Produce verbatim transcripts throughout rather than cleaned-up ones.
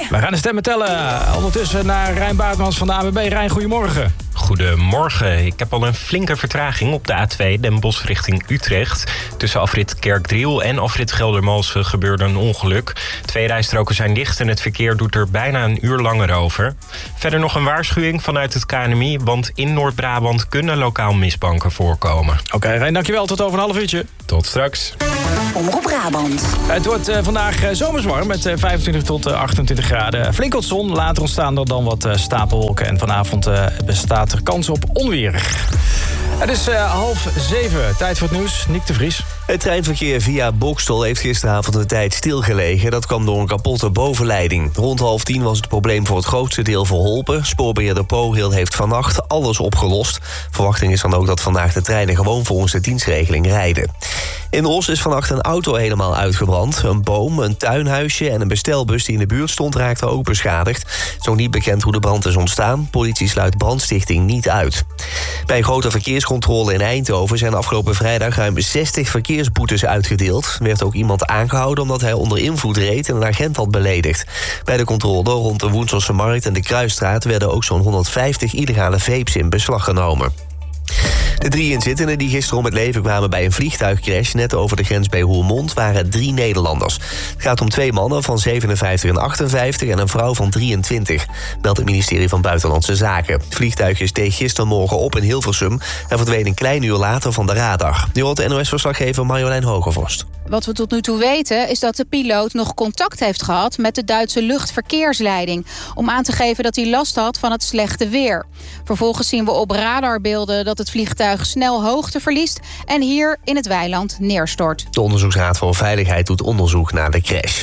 We gaan de stemmen tellen. Ondertussen naar Rijn Baartmans van de A N W B. Rijn, goedemorgen. Goedemorgen. Ik heb al een flinke vertraging op de A twee Den Bosch richting Utrecht. Tussen afrit Kerkdriel en afrit Geldermalsen gebeurde een ongeluk. Twee rijstroken zijn dicht en het verkeer doet er bijna een uur langer over. Verder nog een waarschuwing vanuit het K N M I... want in Noord-Brabant kunnen lokaal misbanken voorkomen. Oké, okay, Rijn, dankjewel. Tot over een half uurtje. Tot straks. Omroep Brabant. Het wordt uh, vandaag uh, zomerswarm met uh, vijfentwintig tot uh, achtentwintig graden. Flink wat zon, later ontstaan er dan wat uh, stapelwolken. En vanavond uh, bestaat er kans op onweer. Het is uh, half zeven. Tijd voor het nieuws. Nick de Vries. Het treinverkeer via Boxtel heeft gisteravond een tijd stilgelegen. Dat kwam door een kapotte bovenleiding. Rond half tien was het probleem voor het grootste deel verholpen. Spoorbeheerder ProRail heeft vannacht alles opgelost. Verwachting is dan ook dat vandaag de treinen gewoon volgens de dienstregeling rijden. In Os is vannacht een auto helemaal uitgebrand. Een boom, een tuinhuisje en een bestelbus die in de buurt stond raakten ook beschadigd. Het is nog niet bekend hoe de brand is ontstaan. Politie sluit brandstichting niet uit. Bij een grote verkeerscontrole in Eindhoven zijn afgelopen vrijdag ruim zestig verkeersboetes uitgedeeld. Er werd ook iemand aangehouden omdat hij onder invloed reed en een agent had beledigd. Bij de controle rond de Woenselse Markt en de Kruisstraat werden ook zo'n honderdvijftig illegale vapes in beslag genomen. De drie inzittenden die gisteren om het leven kwamen bij een vliegtuigcrash net over de grens bij Roermond waren drie Nederlanders. Het gaat om twee mannen van zevenenvijftig en achtenvijftig en een vrouw van drieëntwintig, meldt het ministerie van Buitenlandse Zaken. Het vliegtuig steeg gistermorgen op in Hilversum en verdween een klein uur later van de radar. Nu hoort de N O S-verslaggever Marjolein Hogevorst. Wat we tot nu toe weten is dat de piloot nog contact heeft gehad met de Duitse luchtverkeersleiding, om aan te geven dat hij last had van het slechte weer. Vervolgens zien we op radarbeelden dat het vliegtuig snel hoogte verliest en hier in het weiland neerstort. De Onderzoeksraad voor Veiligheid doet onderzoek naar de crash.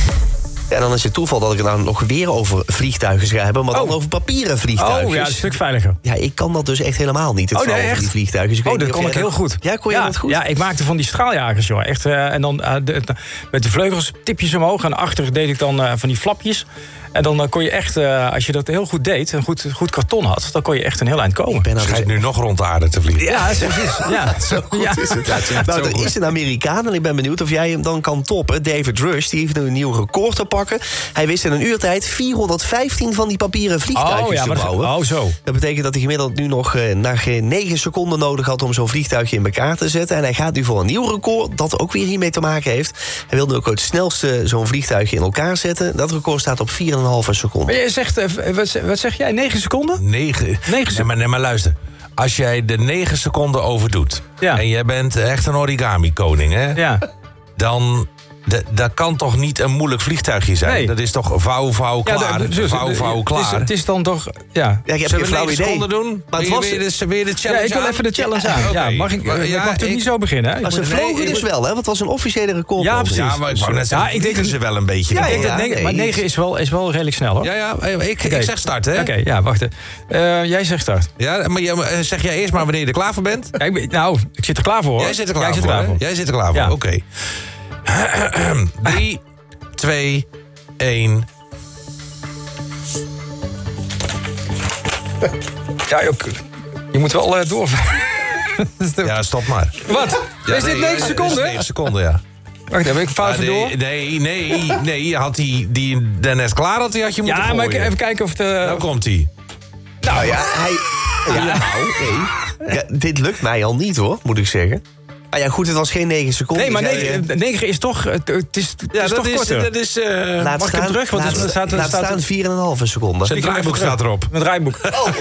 En dan is het toeval dat ik het nou nog weer over vliegtuigen ga hebben, maar dan oh. over papieren vliegtuigen. Oh ja, een stuk veiliger. Ja, ik kan dat dus echt helemaal niet, het oh, nee, over echt? die vliegtuigen. Dus ik oh, weet dat kon ik heel goed. Ja, kon je ja, dat goed? Ja, ik maakte van die straaljagers, joh. Echt, uh, en dan uh, de, de, met de vleugels tipjes omhoog en achter deed ik dan uh, van die flapjes. En dan uh, kon je echt, uh, als je dat heel goed deed, een goed, goed karton had, dan kon je echt een heel eind komen. Ik ben nou schijnt dus nu nog rond de aarde te vliegen. Ja, zo is ja. Zo goed ja. is het. Ja, het nou, er is een Amerikaan en ik ben benieuwd of jij hem dan kan toppen. David Rush, die heeft nu een nieuw record te pakken. Hij wist in een uurtijd vierhonderdvijftien van die papieren vliegtuigjes oh, ja, te maar bouwen. Oh, zo. Dat betekent dat hij gemiddeld nu nog uh, naar geen negen seconden nodig had om zo'n vliegtuigje in elkaar te zetten. En hij gaat nu voor een nieuw record, dat ook weer hiermee te maken heeft. Hij wil nu ook het snelste zo'n vliegtuigje in elkaar zetten. Dat record staat op vier komma vijf seconden. Maar je zegt, uh, wat, wat zeg jij, negen seconden? Negen. negen seconden. Nee, maar, nee, maar luister. Als jij de negen seconden overdoet, ja. en jij bent echt een origami-koning, hè? Ja. Dan... De, dat kan toch niet een moeilijk vliegtuigje zijn? Nee. Dat is toch vouw, vouw, klaar, ja, dus, vouw, vouw, klaar. Het is, het is dan toch, ja. Ja, ik heb Zullen geen we flauw negen idee. seconden doen? Maar het wil, was... je, wil, je de, wil je de challenge Ja, ik wil aan? even de challenge aan. Ja, ja, mag ik, maar, ik ja, mag natuurlijk ik, niet zo beginnen. Hè? Maar ze moet- vlogen nee, dus ik- wel, hè? Want het was een officiële record. Ja, precies. Ja, maar ik wou net Ja, zeggen, ik denk vliegen dat- ze wel een beetje. Ja, Ja, Ik denk ja. dat negen, nee. maar negen is wel, is wel redelijk snel, hoor. ja, ja ik, Oké. ik zeg start, hè? Oké, ja, wacht. Uh, jij zegt start. Ja, maar jij- zeg jij eerst maar wanneer je er klaar voor bent? Ja, ik ben- nou, ik zit er klaar voor, hoor. Jij zit er klaar jij voor, zit er klaar hè? voor. Jij zit er klaar voor, Ja. oké. Drie, twee, één. Ja, ook, je moet wel uh, door. Ja, stop maar. Wat? Ja, is dit nee, negen ja, seconden? negen seconden, ja. Wacht, heb ik fout Ah, door? nee, nee, nee, nee, je had die, die daarnet klaar had, die had je moeten Ja, maar ik, gooien. even kijken of het... Uh, Nou komt hij. Nou ja, hij... Ja, nou, nee. Ja, dit lukt mij al niet, hoor, moet ik zeggen. Ah ja, goed, het was geen negen seconden. nee, maar Dus jij, negen, eh, negen is toch... Het, het is, het Ja, is dat toch is, korter. dat is... Uh, Laat mag ik hem staan, terug? Want laat, er staat- er laat staat- staan vier komma vijf seconden. zijn draaiboek staat erop. Mijn draaiboek.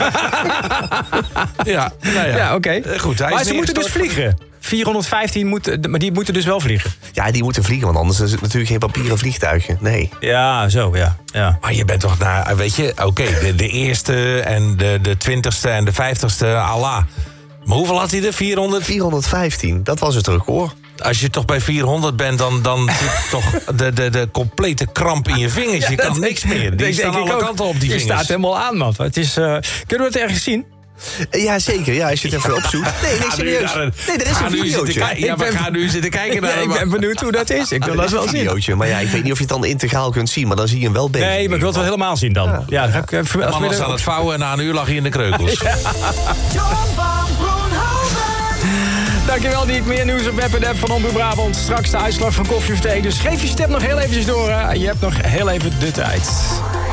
Ja, nou ja. Ja, oké. Eh, Goed, hij Maar is ze moeten dus neergestort. vliegen. vierhonderdvijftien moeten, maar die moeten dus wel vliegen. Ja, die moeten vliegen, want anders is het natuurlijk geen papieren vliegtuigje. Nee. Ja, zo, ja. ja. Maar je bent toch naar, weet je, oké, de, de eerste en de, de twintigste en de vijftigste, Allah. Maar hoeveel had hij er? vierhonderd? vierhonderdvijftien, dat was het record. Als je toch bij vierhonderd bent, dan, dan zit toch de, de, de complete kramp in je vingers. Je dat kan denk- niks meer. Die dat staan denk ik alle ook. kanten op, die Je vingers. staat helemaal aan, man. Het is, uh, kunnen we het ergens zien? Ja, zeker. Ja, als je het even opzoekt. Nee, nee, Ga nu serieus. naar een- Nee, er is ga een nu zitten videootje. kijken. Ja, Ik maar ben- ga nu zitten kijken naar Nee, ik ben benieuwd hoe dat is. Ik wil Er dat is wel een zien. videootje, maar ja, ik weet niet of je het dan integraal kunt zien, maar dan zie je hem wel beter. Nee, maar ik wil het wel helemaal zien dan. Ja, dan ga ik even... De man was aan het vouwen en na een uur lag hij in de kreukels. John van Vroonhoven. Dankjewel, Diek. Meer nieuws op web en app van Omroep Brabant. Straks de uitslag van Koffie of Thee. Dus geef je stem nog heel eventjes door. Hè. Je hebt nog heel even de tijd.